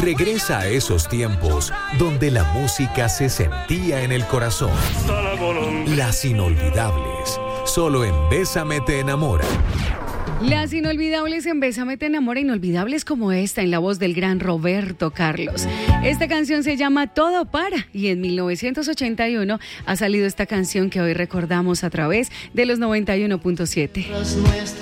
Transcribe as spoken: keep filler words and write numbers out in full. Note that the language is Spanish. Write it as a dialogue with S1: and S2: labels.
S1: Regresa a esos tiempos donde la música se sentía en el corazón. Las inolvidables, solo en Bésame te enamora.
S2: Las inolvidables en Bésame te enamora, inolvidables como esta en la voz del gran Roberto Carlos. Esta canción se llama Todo para y en mil novecientos ochenta y uno ha salido esta canción que hoy recordamos a través de los noventa y uno punto siete.